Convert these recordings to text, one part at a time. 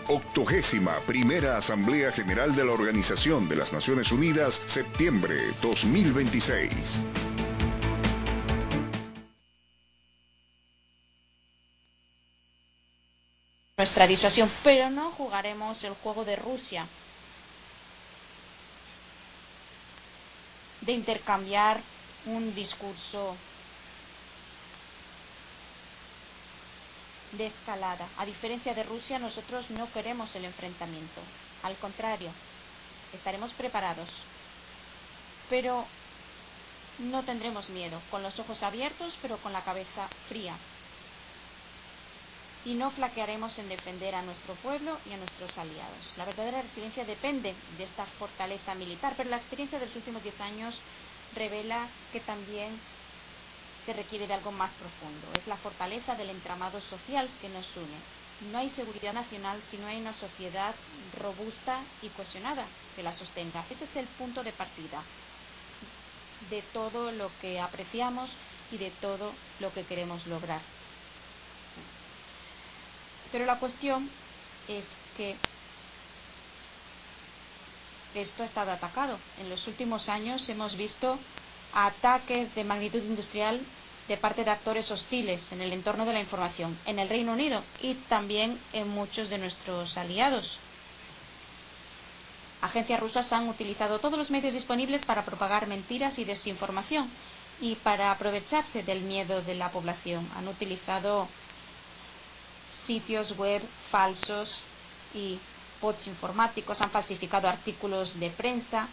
81ª Asamblea General de la Organización de las Naciones Unidas, septiembre 2026. Nuestra disuasión, pero no jugaremos el juego de Rusia, de intercambiar un discurso de escalada. A diferencia de Rusia, nosotros no queremos el enfrentamiento. Al contrario, estaremos preparados, pero no tendremos miedo, con los ojos abiertos, pero con la cabeza fría. Y no flaquearemos en defender a nuestro pueblo y a nuestros aliados. La verdadera resiliencia depende de esta fortaleza militar, pero la experiencia de los últimos 10 años revela que también se requiere de algo más profundo. Es la fortaleza del entramado social que nos une. No hay seguridad nacional si no hay una sociedad robusta y cohesionada que la sostenga. Ese es el punto de partida de todo lo que apreciamos y de todo lo que queremos lograr. Pero la cuestión es que esto ha estado atacado. En los últimos años hemos visto ataques de magnitud industrial de parte de actores hostiles en el entorno de la información, en el Reino Unido y también en muchos de nuestros aliados. Agencias rusas han utilizado todos los medios disponibles para propagar mentiras y desinformación y para aprovecharse del miedo de la población. Han utilizado sitios web falsos y bots informáticos, han falsificado artículos de prensa,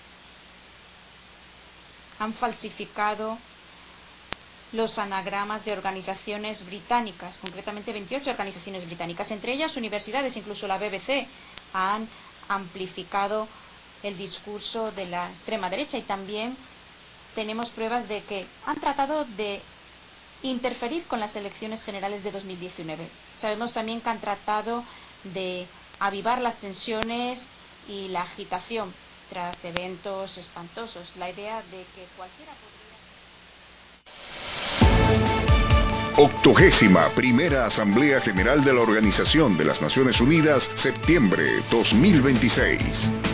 han falsificado los anagramas de organizaciones británicas, concretamente 28 organizaciones británicas, entre ellas universidades, incluso la BBC, han amplificado el discurso de la extrema derecha y también tenemos pruebas de que han tratado de interferir con las elecciones generales de 2019. Sabemos también que han tratado de avivar las tensiones y la agitación tras eventos espantosos. La idea de que cualquiera podría... 81ª Asamblea General de la Organización de las Naciones Unidas, septiembre 2026.